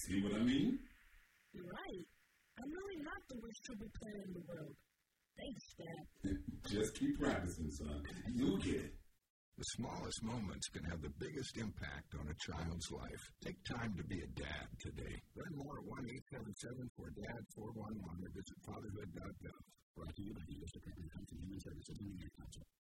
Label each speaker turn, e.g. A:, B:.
A: See what I mean?
B: You're right. I'm really not the worst trouble player in the world. Thanks, Dad.
A: Just keep practicing, son. You'll get it.
C: The smallest moments can have the biggest impact on a child's life. Take time to be a dad today. Learn more at 1-877-4DAD-411 or visit fatherhood.gov. Brought to you by the U.S. Department of Health and Human Services and the Ad Council.